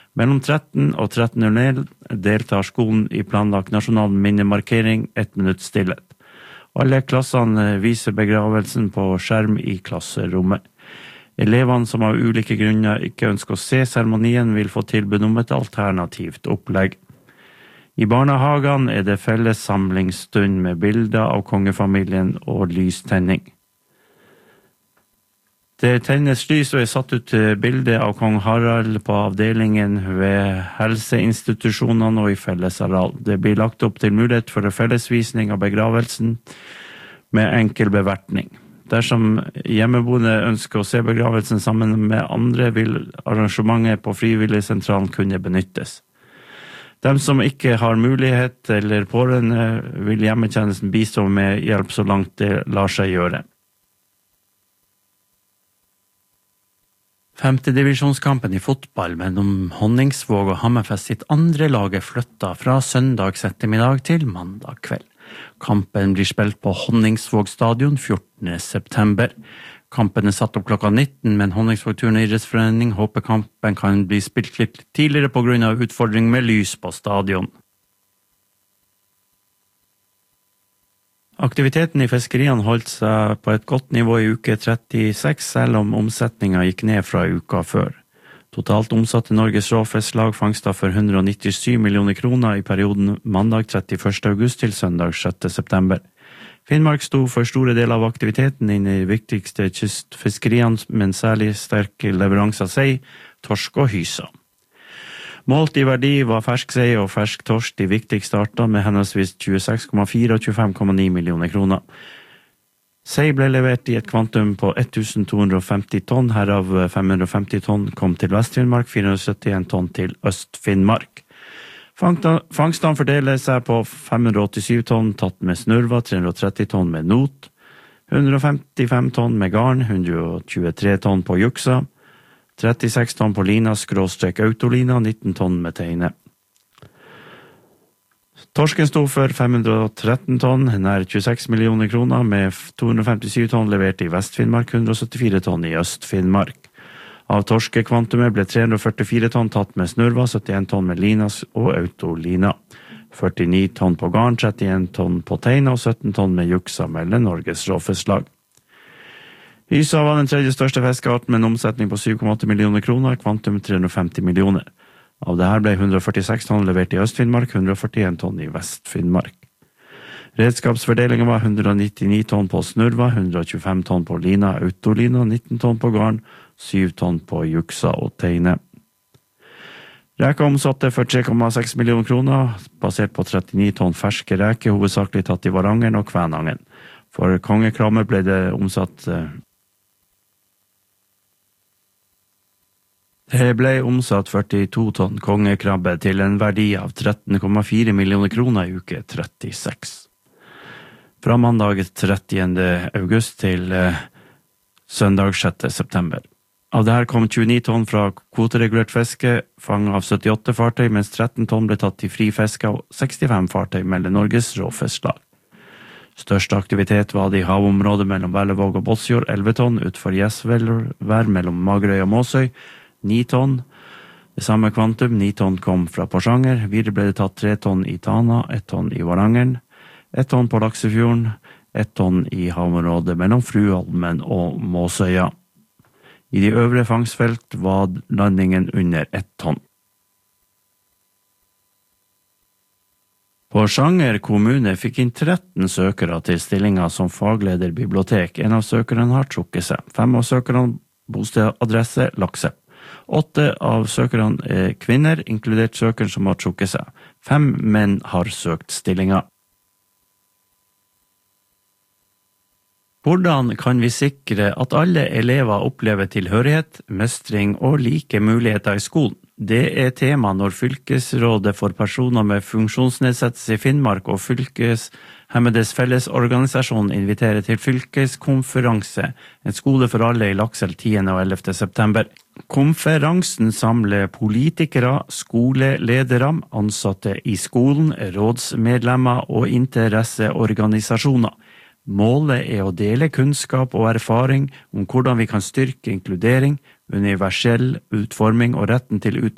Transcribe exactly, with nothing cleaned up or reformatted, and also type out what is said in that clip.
Mellom tretten og tretten null null deltar skolen i planlagt nasjonal minnemarkering ett minutt stillhet. Alle klassene viser begravelsen på skjerm i klasserommet. Elevene som av ulike grunner ikke ønsker å se seremonien vil få tilbud om et alternativt opplegg. I barnehagene er det felles samlingsstund med bilder av kongefamilien og lystenning. Det tennes lys og er satt ut bilde av kong Harald på avdelingen ved helseinstitusjonene og i fellesareal. Det blir lagt opp til mulighet for fellesvisning av begravelsen med enkel bevertning. Dersom hjemmeboende ønsker å se begravelsen sammen med andre, vil arrangementet på frivilligsentralen kunne benyttes. De som ikke har mulighet eller pårørende, vil hjemmetjenesten bistå med hjelp så langt det lar seg gjøre. Femte divisjonskampen i fotball mellom Honningsvåg og Hammerfest sitt andre laget flytta fra søndags ettermiddag til mandag kveld. Kampen blir spilt på Honningsvåg stadion fjortende september. Kampen er satt opp klokka nitten, men Honningsvåg Turn- og idrettsforening håper kampen kan bli spilt litt tidligere på grunn av utfordring med lys på stadion. Aktiviteten i fiskeriene holdt seg på et godt nivå i uke trettiseks, selv om omsetningen gikk ned fra uka før. Totalt omsatte Norges Råfisklag fangster for hundre og nittisju millioner kroner i perioden mandag trettiførste august til søndag sjette september. Finnmark sto for store deler av aktiviteten innen de viktigste kystfiskeriene, men særlig sterke leveranser av sei, torsk og hysa. Målt i verdi var fersk sei og fersk torsk de viktigste artene med henholdsvis tjueseks komma fire og tjuefem komma ni millioner kroner. Sei ble levert i et kvantum på tusen to hundre og femti tonn, herav fem hundre og femti tonn kom til Vest-Finnmark, fire hundre og syttien tonn til Øst-Finnmark. Fangstene fordeler seg på fem hundre og åttisju tonn tatt med snurva, tre hundre og tretti tonn med not, hundre og femtifem tonn med garn, hundre og tjuetre tonn på juksa, trettiseks tonn på lina, skråstrek autolina, nitten tonn med teine. Torsken sto for fem hundre og tretten tonn, nær tjueseks millioner kroner, med to hundre og femtisju tonn levert i Vest-Finnmark, hundre og syttifire tonn i Øst-Finnmark. Av torskekvantumet ble tre hundre og førtifire tonn tatt med snurva, syttien tonn med lina og autolina, førtini tonn på garn, trettien tonn på teine og sytten tonn med juksa, melder Norges Råfisklag. Hysa var den tredje største fiskearten med en omsetning på syv komma åtte millioner kroner, kvantum tre hundre og femti millioner. Av dette ble hundre og førtiseks tonn levert i Øst-Finnmark, hundre og førtien tonn i Vest-Finnmark. Redskapsfordelingen var hundre og nittini tonn på snurva, hundre og tjuefem tonn på lina, autolina, nitten tonn på garn, syv tonn på juksa og teine. Reka omsatte for tre komma seks millioner kroner, basert på trettini tonn ferske reke, hovedsakelig tatt i Varangeren og Kvænangen. For kongekrammer ble det omsatt Det ble omsatt førtito tonn kongekrabbe til en verdi av tretten komma fire millioner kroner i uke trettiseks. Fra mandag trettiende august til eh, søndag sjette september. Av dette kom tjueni tonn fra kvoteregulert fiske, fanget av syttiåtte fartøy, mens tretten tonn ble tatt i fri fiske og sekstifem fartøy melder Norges Råfisklag. Største aktivitet var det i havområdet mellom Vellevåg og Båtsfjord, elleve tonn, utfor Gjesvelvær mellom Magerøy og Måsøy, ni tonn. Det samme kvantum, ni tonn kom fra Porsanger. Videre ble det tatt tre tonn i Tana, ett tonn i Varangeren, ett tonn på Laksefjorden, ett tonn i havområdet mellom Fruholmen og Måsøya. I de øvre fangstfelt var landingen under ett tonn. Porsanger kommune fikk inn tretten søkere til stillinger som fagleder bibliotek. En av søkerne har trukket seg. Fem av søkerne bostedadresse Lakse. Åtte av søkerne er kvinner, inkludert søkeren som har trukket seg. Fem menn har søkt stillinger. Hvordan kan vi sikre at alle elever opplever tilhørighet, mestring og like muligheter i skolen? Det er tema når Fylkesrådet for personer med funksjonsnedsettelse i Finnmark og Fylkeshemmedes Fellesorganisasjon inviterer til fylkeskonferanse, en skole for alle i Lakselv tiende og ellevte september. Konferansen samler politikere, skoleledere, ansatte i skolen, rådsmedlemmer og interesseorganisasjoner. Målet er å dele kunnskap og erfaring om hvordan vi kan styrke inkludering, universell utforming og retten til utdanning